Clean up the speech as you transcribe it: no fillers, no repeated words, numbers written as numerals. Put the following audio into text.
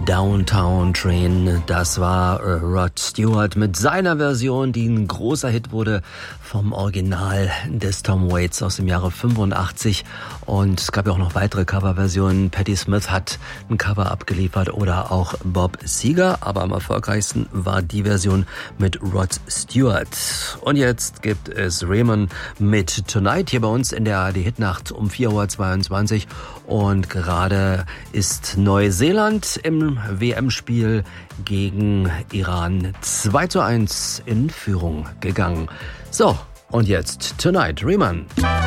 Downtown Train, das war Rod Stewart mit seiner Version, die ein großer Hit wurde vom Original des Tom Waits aus dem Jahre 85. Und es gab ja auch noch weitere Coverversionen. Patti Smith hat ein Cover abgeliefert oder auch Bob Seger, aber am erfolgreichsten war die Version mit Rod Stewart. Und jetzt gibt es Raymond mit Tonight hier bei uns in der ARD-Hitnacht um 4:22 Uhr. Und gerade ist Neuseeland im WM-Spiel gegen Iran 2:1 in Führung gegangen. So, und jetzt Tonight, Riemann.